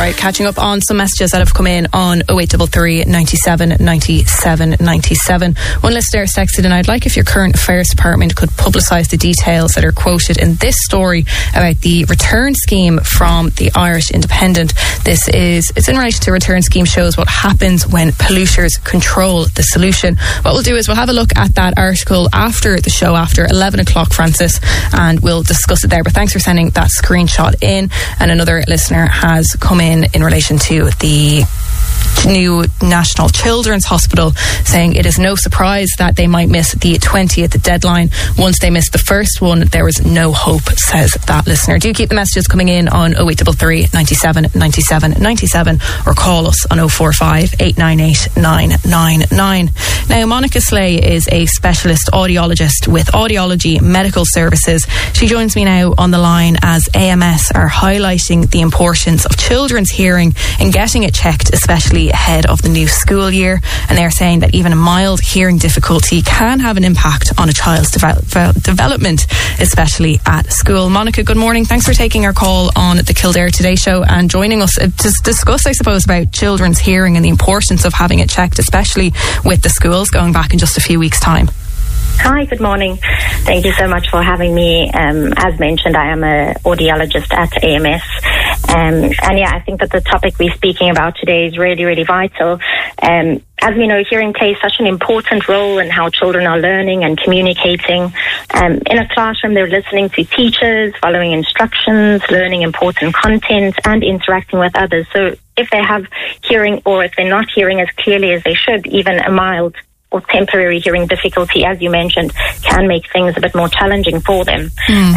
right, catching up on some messages that have come in on 0833 97 97 97. One listener has texted in, I'd like if your current affairs department could publicise the details that are quoted in this story about the return scheme from the Irish Independent. It's in relation to return scheme, shows what happens when polluters control the solution. What we'll do is we'll have a look at that article after the show, after 11 o'clock, Francis, and we'll discuss it there. But thanks for sending that screenshot in. And another listener has come in relation to the new National Children's Hospital, saying it is no surprise that they might miss the 20th deadline. Once they missed the first one, there was no hope, says that listener. Do keep the messages coming in on 0833 97 97 97 or call us on 045 898 999. Now, Monica Slay is a specialist audiologist with Audiology Medical Services. She joins me now on the line as AMS are highlighting the importance of children's hearing and getting it checked, especially ahead of the new school year. And they're saying that even a mild hearing difficulty can have an impact on a child's development, especially at school. Monica, good morning. Thanks for taking our call on the Kildare Today show and joining us to discuss, I suppose, about children's hearing and the importance of having it checked, especially with the schools going back in just a few weeks' time. Hi, good morning. Thank you so much for having me. As mentioned, I am an audiologist at AMS. And yeah, I think that the topic we're speaking about today is really, really vital. As we know, hearing plays such an important role in how children are learning and communicating. In a classroom, they're listening to teachers, following instructions, learning important content, and interacting with others. So if they have hearing, or if they're not hearing as clearly as they should, even a mild or temporary hearing difficulty, as you mentioned, can make things a bit more challenging for them.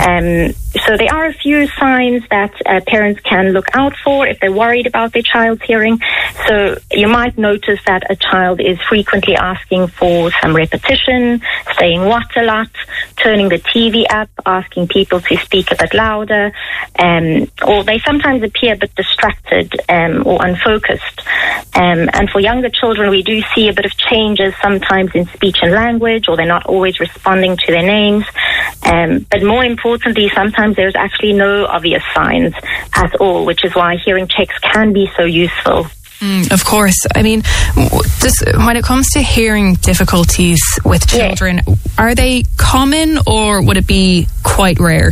So there are a few signs that parents can look out for if they're worried about their child's hearing. So you might notice that a child is frequently asking for some repetition, saying what a lot, turning the TV up, asking people to speak a bit louder, or they sometimes appear a bit distracted or unfocused. And for younger children, we do see a bit of changes sometimes in speech and language, or they're not always responding to their names. But more importantly, sometimes there's actually no obvious signs at all, which is why hearing checks can be so useful. Of course. I mean, when it comes to hearing difficulties with children, are they common or would it be quite rare?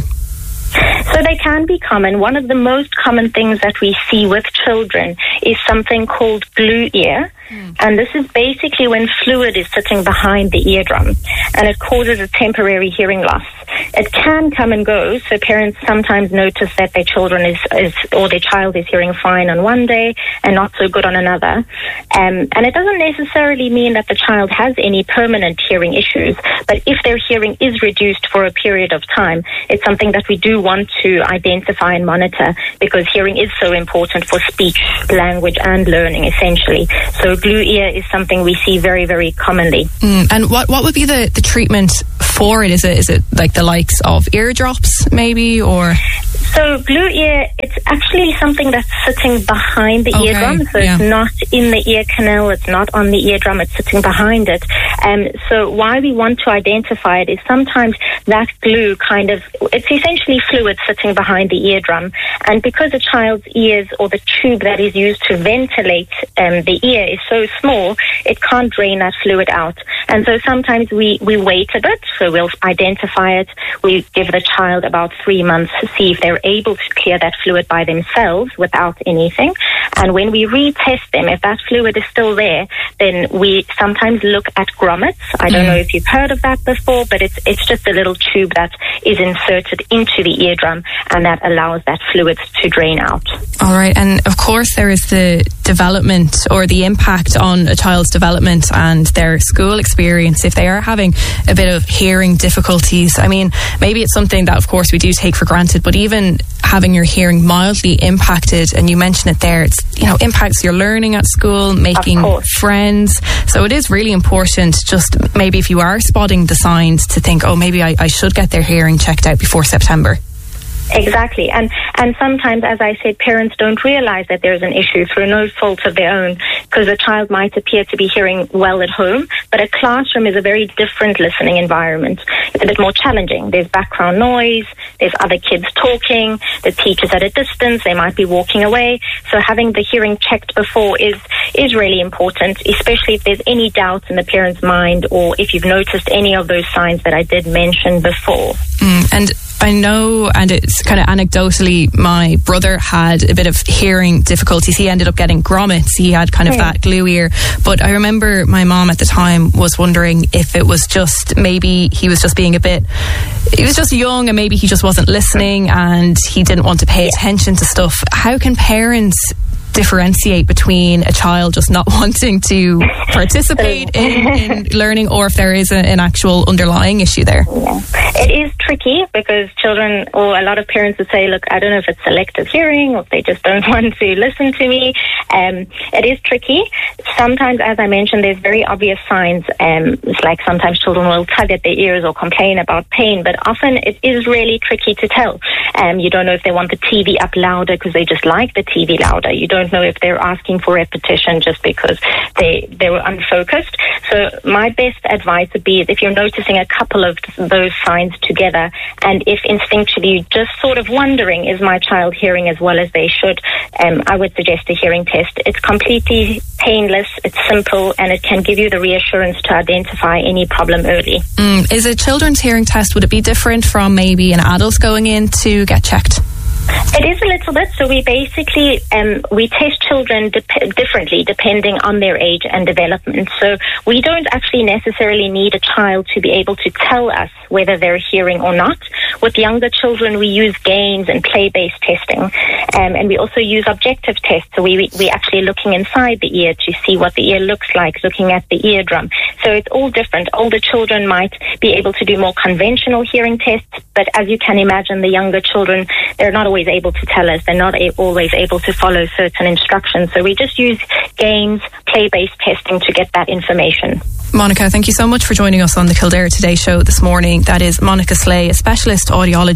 So they can be common. One of the most common things that we see with children is something called glue ear. And this is basically when fluid is sitting behind the eardrum, and it causes a temporary hearing loss. It can come and go, so parents sometimes notice that their children or their child is hearing fine on one day and not so good on another. And it doesn't necessarily mean that the child has any permanent hearing issues, but if their hearing is reduced for a period of time, it's something that we do want to identify and monitor, because hearing is so important for speech, language, and learning, essentially. So glue ear is something we see very, very commonly. And what would be the treatment for it? Is it like the likes of eardrops, maybe, or? So glue ear, it's actually something that's sitting behind the eardrum. So it's not in the ear canal, it's not on the eardrum, it's sitting behind it. So why we want to identify it is sometimes that glue it's essentially fluid sitting behind the eardrum. And because a child's ears, or the tube that is used to ventilate the ear, is so small, it can't drain that fluid out. And so sometimes we wait a bit, so we'll identify it. We give the child about 3 months to see if they're able to clear that fluid by themselves without anything. And when we retest them, if that fluid is still there, then we sometimes look at grommets. I don't know if you've heard of that before, but it's just a little tube that is inserted into the eardrum, and that allows that fluid to drain out. All right. And of course there is the development, or the impact on a child's development and their school experience if they are having a bit of hearing difficulties. I mean, maybe it's something that of course we do take for granted, but even having your hearing mildly impacted, and you mentioned it there, it's, impacts your learning at school, making friends. So it is really important, just maybe if you are spotting the signs, to think, maybe I should get their hearing checked out before September. Exactly. And sometimes, as I said, parents don't realize that there's an issue through no fault of their own, because a child might appear to be hearing well at home, but a classroom is a very different listening environment. It's a bit more challenging. There's background noise, there's other kids talking, the teacher's at a distance, they might be walking away. So having the hearing checked before is really important, especially if there's any doubt in the parent's mind, or if you've noticed any of those signs that I did mention before. And I know, and it's kind of anecdotally, my brother had a bit of hearing difficulties. He ended up getting grommets. He had kind of that glue ear. But I remember my mom at the time was wondering if it was just, maybe he was just being he was just young, and maybe he just wasn't listening and he didn't want to pay attention to stuff. How can parents differentiate between a child just not wanting to participate in learning, or if there is an actual underlying issue there? Yeah. It is tricky, because children, or a lot of parents would say, look, I don't know if it's selective hearing or if they just don't want to listen to me. It is tricky. Sometimes, as I mentioned, there's very obvious signs. It's like sometimes children will tug at their ears or complain about pain, but often it is really tricky to tell. You don't know if they want the TV up louder because they just like the TV louder. You don't know if they're asking for repetition just because they were unfocused. So my best advice would be, if you're noticing a couple of those signs together, and if instinctually you're just sort of wondering, is my child hearing as well as they should, I would suggest a hearing test. It's completely painless, it's simple, and it can give you the reassurance to identify any problem early. Is a children's hearing test, would it be different from maybe an adult going in to get checked? It is a little bit. So we basically we test children differently depending on their age and development. So we don't actually necessarily need a child to be able to tell us whether they're hearing or not. With younger children, we use gains and play-based testing, and we also use objective tests. So we actually looking inside the ear to see what the ear looks like, looking at the eardrum. So it's all different. Older children might be able to do more conventional hearing tests, but as you can imagine, the younger children, they're not always able to tell us. They're not always able to follow certain instructions. So we just use gains, play-based testing to get that information. Monica, thank you so much for joining us on the Kildare Today show this morning. That is Monica Slay, a specialist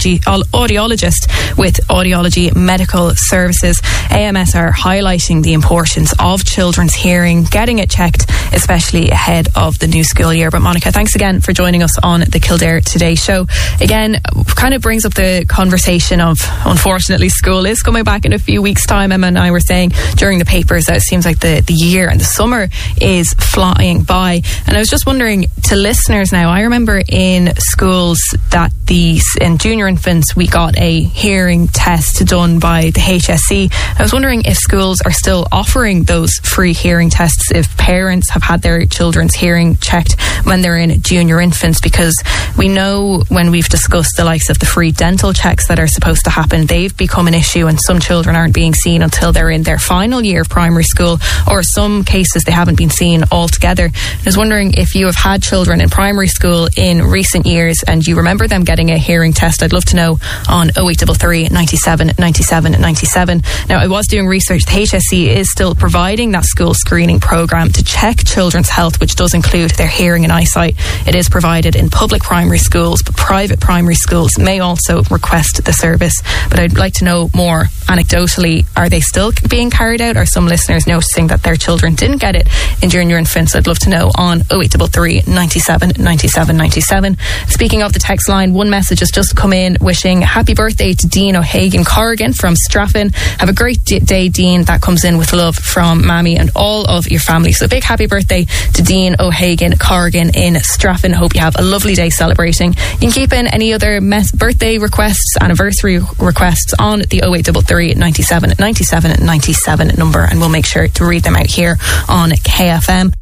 audiologist with Audiology Medical Services. AMS are highlighting the importance of children's hearing, getting it checked, especially ahead of the new school year. But Monica, thanks again for joining us on the Kildare Today show. Again, kind of brings up the conversation of, unfortunately, school is coming back in a few weeks' time. Emma and I were saying during the papers that it seems like the year and the summer is flying by. And I was just wondering, to listeners now, I remember in schools that in junior infants, we got a hearing test done by the HSE. I was wondering if schools are still offering those free hearing tests, if parents have had their children's hearing checked when they're in junior infants, because we know when we've discussed the likes of the free dental checks that are supposed to happen, they've become an issue, and some children aren't being seen until they're in their final year of primary school, or some cases they haven't been seen altogether. I was wondering if you have had children in primary school in recent years and you remember them getting a hearing test. I'd love to know on 0833 97 97 97. Now, I was doing research. The HSE is still providing that school screening programme to check children's health, which does include their hearing and eyesight. It is provided in public primary schools, but private primary schools may also request the service. But I'd like to know more anecdotally, are they still being carried out? Are some listeners noticing that their children didn't get it in junior infants? I'd love to know on 0833 97 97 97. Speaking of the text line, one message has just come in wishing happy birthday to Dean O'Hagan Corrigan from Straffin. Have a great day, Dean. That comes in with love from Mammy and all of your family. So big happy birthday to Dean O'Hagan Corrigan in Straffin. Hope you have a lovely day celebrating. You can keep in any other birthday requests, anniversary requests on the 0833 97 97 97 number, and we'll make sure to read them out here on KFM.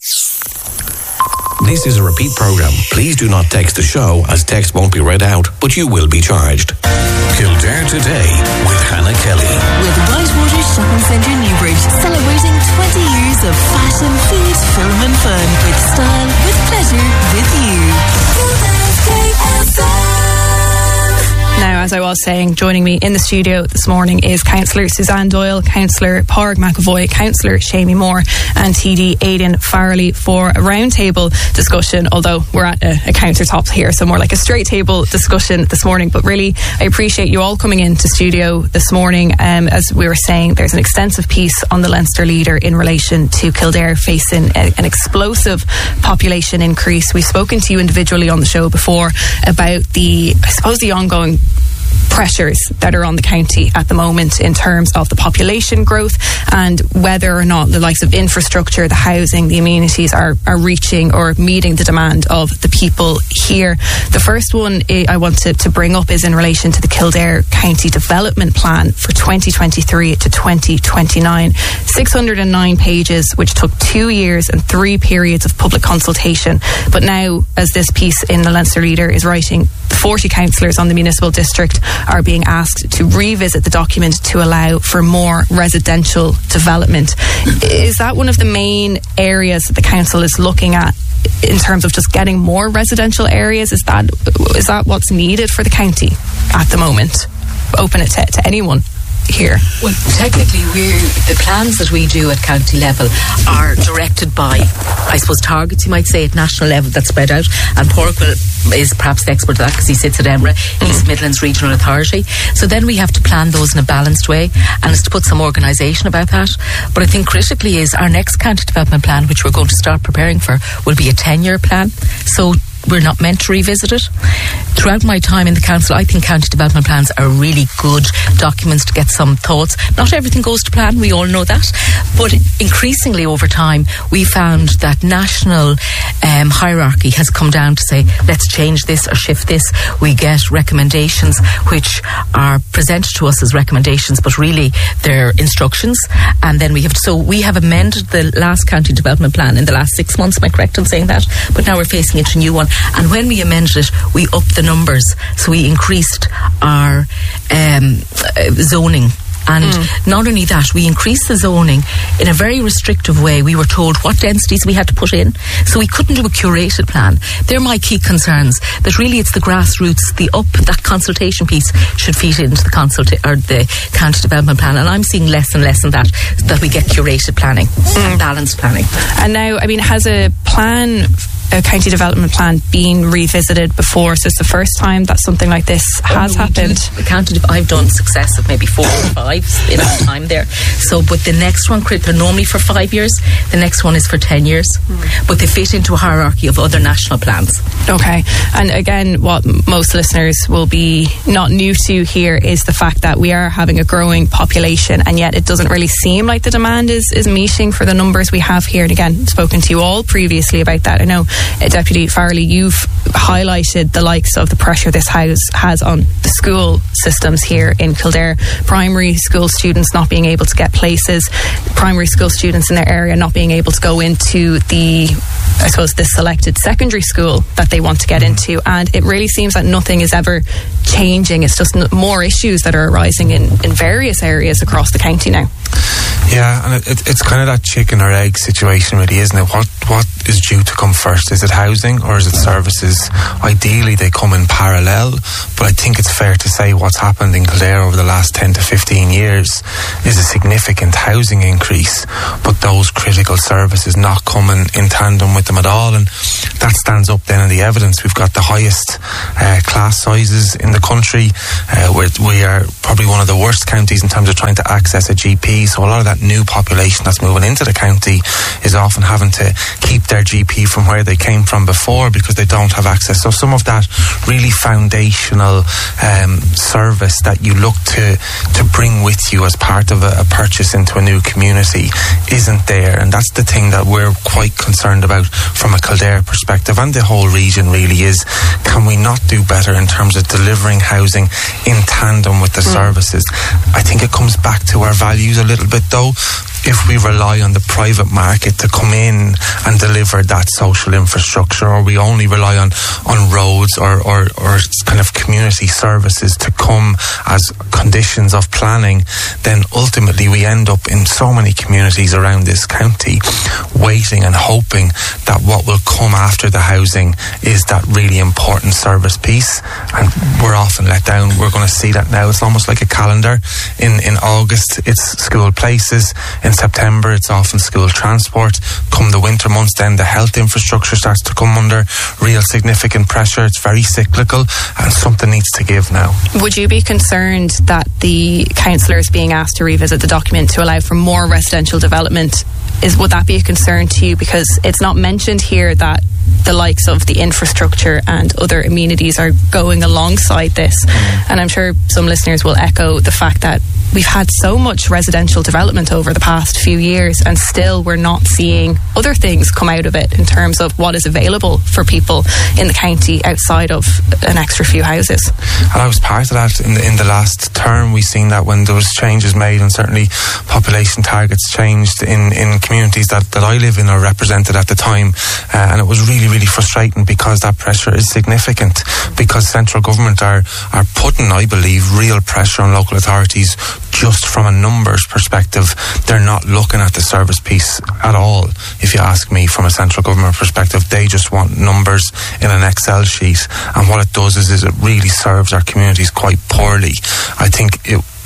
This is a repeat program. Please do not text the show, as text won't be read out, but you will be charged. Kildare Today with Hannah Kelly. With Whitewater Shopping Centre Newbridge, celebrating 20 years of fashion, food, film and fun. With style, with pleasure, with you. Now, as I was saying, joining me in the studio this morning is Councillor Suzanne Doyle, Councillor Pádraig McAvoy, Councillor Seamie Moore and TD Aidan Farrelly for a roundtable discussion, although we're at a countertop here, so more like a straight table discussion this morning. But really, I appreciate you all coming into studio this morning. As we were saying, there's an extensive piece on the Leinster Leader in relation to Kildare facing an explosive population increase. We've spoken to you individually on the show before about the ongoing pressures that are on the county at the moment in terms of the population growth and whether or not the likes of infrastructure, the housing, the amenities are reaching or meeting the demand of the people here. The first one I want to bring up is in relation to the Kildare County Development Plan for 2023 to 2029. 609 pages, which took 2 years and 3 periods of public consultation. But now, as this piece in the Leinster Leader is writing, 40 councillors on the municipal district are being asked to revisit the document to allow for more residential development. Is that one of the main areas that the council is looking at in terms of just getting more residential areas? Is that what's needed for the county at the moment? Open it to anyone here. Well, technically, the plans that we do at county level are directed by, I suppose, targets, you might say, at national level that spread out. And Pádraig is perhaps the expert at that because he sits at EMRA, East Midlands Regional Authority. So then we have to plan those in a balanced way, and it's to put some organisation about that. But I think critically is our next county development plan, which we're going to start preparing for, will be a 10-year plan. So we're not meant to revisit it. Throughout my time in the council, I think county development plans are really good documents to get some thoughts. Not everything goes to plan, we all know that, but increasingly over time we found that national hierarchy has come down to say, let's change this or shift this. We get recommendations which are presented to us as recommendations, but really they're instructions, and then we have amended the last county development plan in the last 6 months. Am I correct in saying that? But now we're facing into a new one. And when we amended it, we upped the numbers. So we increased our zoning. And not only that, we increased the zoning in a very restrictive way. We were told what densities we had to put in. So we couldn't do a curated plan. They're my key concerns, that really it's the grassroots, that consultation piece should feed into the county development plan. And I'm seeing less and less in that we get curated planning and balanced planning. And now, has a county development plan been revisited before? So it's the first time that something like this has happened? I've done successive, maybe 4 or 5 in a time there. So, but the next one, they're normally for 5 years. The next one is for 10 years. But they fit into a hierarchy of other national plans. Okay. And again, what most listeners will be not new to here is the fact that we are having a growing population, and yet it doesn't really seem like the demand is meeting for the numbers we have here. And again, spoken to you all previously about that. I know, Deputy Farrelly, you've highlighted the likes of the pressure this house has on the school systems here in Kildare. Primary school students not being able to get places, primary school students in their area not being able to go into the selected secondary school that they want to get into, and it really seems that nothing is ever changing. It's just more issues that are arising in various areas across the county now. Yeah, and it's kind of that chicken or egg situation, really, isn't it? What is due to come first? Is it housing or is it services? Ideally, they come in parallel, but I think it's fair to say what's happened in Kildare over the last 10 to 15 years is a significant housing increase, but those critical services not coming in tandem with them at all, and that stands up then in the evidence. We've got the highest class sizes in the country. We are probably one of the worst counties in terms of trying to access a GP, so a lot of that new population that's moving into the county is often having to keep their GP from where they came from before because they don't have access. So some of that really foundational service that you look to bring with you as part of a purchase into a new community isn't there, and that's the thing that we're quite concerned about from a Kildare perspective, and the whole region really is, can we not do better in terms of delivering housing in tandem with the services? I think it comes back to our values a little bit though. if we rely on the private market to come in and deliver that social infrastructure, or we only rely on roads or kind of community services to come as conditions of planning, then ultimately we end up in so many communities around this county waiting and hoping that what will come after the housing is that really important service piece, and we're often let down. We're going to see that now. It's almost like a calendar. In August it's school places, in September it's often school transport. Come the winter months, then the health infrastructure starts to come under real significant pressure. It's very cyclical, and something needs to give now. Would you be concerned that the councillor is being asked to revisit the document to allow for more residential development? Would that be a concern to you? Because it's not mentioned here that the likes of the infrastructure and other amenities are going alongside this. And I'm sure some listeners will echo the fact that we've had so much residential development over the past few years, and still we're not seeing other things come out of it in terms of what is available for people in the county outside of an extra few houses. And I was part of that in the last term. We've seen that when there was changes made, and certainly population targets changed in communities that I live in or represented at the time, and it was really frustrating because that pressure is significant, because central government are putting, I believe, real pressure on local authorities just from a numbers perspective. They're not looking at the service piece at all, if you ask me, from a central government perspective. They just want numbers in an Excel sheet, and what it does is it really serves our communities quite poorly. I think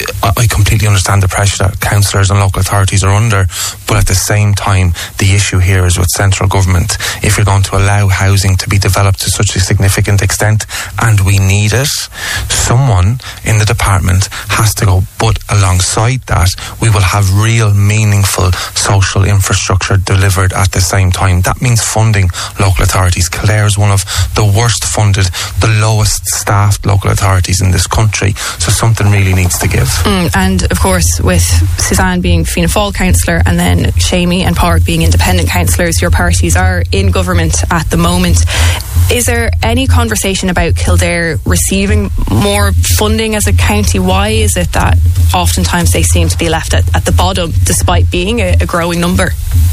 I completely understand the pressure that councillors and local authorities are under, but at the same time, the issue here is with central government. If you're going to allow housing to be developed to such a significant extent, and we need it, someone in the department has to go. But alongside that, we will have real, meaningful social infrastructure delivered at the same time. That means funding local authorities. Kildare is one of the worst funded, the lowest staffed local authorities in this country, so something really needs to give. And of course, with Suzanne being Fianna Fáil councillor and then Shamie and Pádraig being independent councillors, your parties are in government at the moment. Is there any conversation about Kildare receiving more funding as a county? Why is it that oftentimes they seem to be left at the bottom despite being a growing number?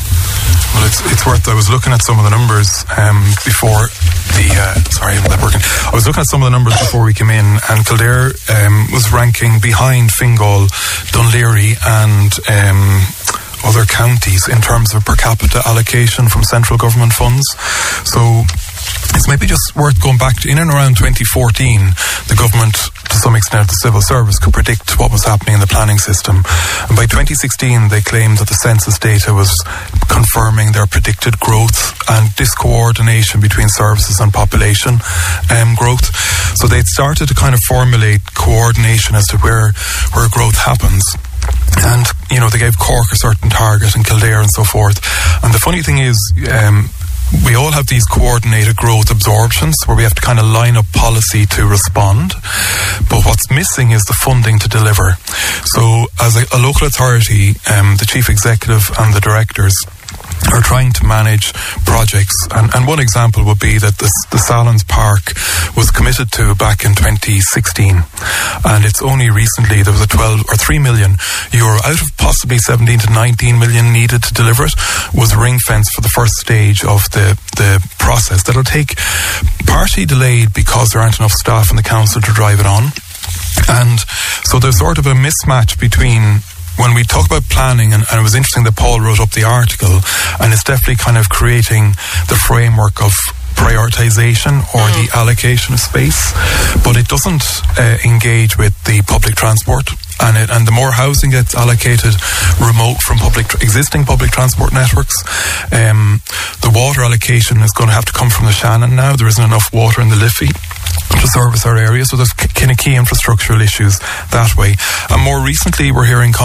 Well, it's worth. I was looking at some of the numbers before sorry, I'm not working. I was looking at some of the numbers before we came in, and Kildare was ranking behind Fingal, Dunleary, and other counties in terms of per capita allocation from central government funds. So it's maybe just worth going back to in and around 2014, the government, to some extent the civil service, could predict what was happening in the planning system. And by 2016, they claimed that the census data was confirming their predicted growth and discoordination between services and population growth. So they'd started to kind of formulate coordination as to where growth happens. And, you know, they gave Cork a certain target and Kildare and so forth. And the funny thing is, we all have these coordinated growth absorptions where we have to kind of line up policy to respond. But what's missing is the funding to deliver. So as a local authority, the chief executive and the directors are trying to manage projects, and one example would be that the Salons Park was committed to back in 2016, and it's only recently there was a 12 or 3 million euro out of possibly 17 to 19 million needed to deliver it, was ring fence for the first stage of the process. That'll take partly delayed because there aren't enough staff in the council to drive it on, and so there's sort of a mismatch between when we talk about planning, and it was interesting that Paul wrote up the article, and it's definitely kind of creating the framework of prioritisation or the allocation of space, but it doesn't engage with the public transport. And the more housing gets allocated remote from existing public transport networks, the water allocation is going to have to come from the Shannon now. There isn't enough water in the Liffey to service our area, so there's kind of key infrastructural issues that way. And more recently, we're hearing